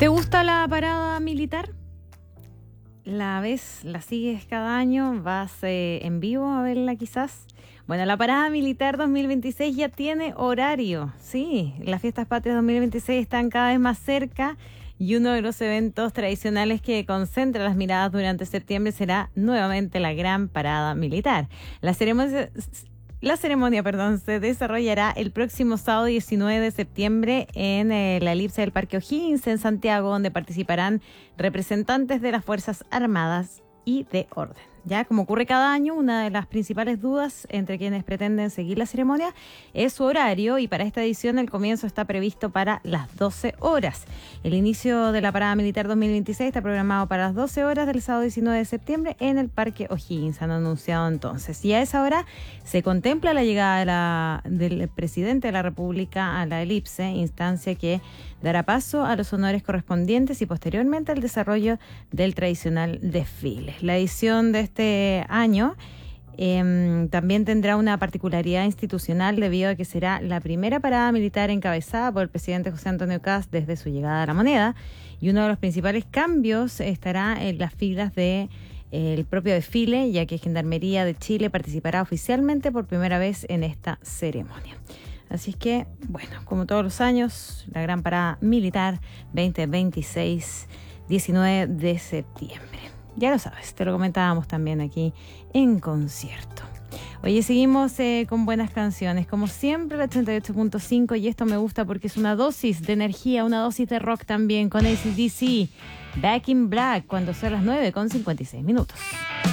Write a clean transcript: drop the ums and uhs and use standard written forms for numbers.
¿Te gusta la parada militar? ¿La ves, la sigues cada año? ¿Vas en vivo a verla quizás? Bueno, la Parada Militar 2026 ya tiene horario. Sí, las Fiestas Patrias 2026 están cada vez más cerca y uno de los eventos tradicionales que concentra las miradas durante septiembre será nuevamente la Gran Parada Militar. La ceremonia, se desarrollará el próximo sábado 19 de septiembre en la elipse del Parque O'Higgins en Santiago, donde participarán representantes de las Fuerzas Armadas y de Orden. Ya, como ocurre cada año, una de las principales dudas entre quienes pretenden seguir la ceremonia es su horario, y para esta edición el comienzo está previsto para las 12 horas. El inicio de la Parada Militar 2026 está programado para las 12 horas del sábado 19 de septiembre en el Parque O'Higgins, han anunciado entonces. Y a esa hora se contempla la llegada del presidente de la República a la elipse, instancia que dará paso a los honores correspondientes y posteriormente al desarrollo del tradicional desfile. La edición de este año también tendrá una particularidad institucional debido a que será la primera parada militar encabezada por el presidente José Antonio Kast desde su llegada a la moneda, y uno de los principales cambios estará en las filas de el propio desfile, ya que Gendarmería de Chile participará oficialmente por primera vez en esta ceremonia. Así es que, bueno, como todos los años, la Gran Parada Militar 2026, 19 de septiembre. Ya lo sabes, te lo comentábamos también aquí en concierto. Oye, seguimos con buenas canciones, como siempre la 88.5, y esto me gusta porque es una dosis de energía, una dosis de rock también, con AC/DC, Back in Black, cuando son las 9:56 minutos.